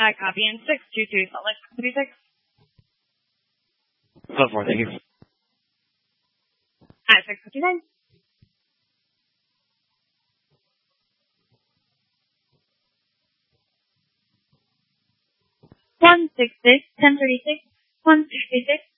Copy in 622 Salt Lake 36. 12-4, thank you. 659. 166, 1036, 166.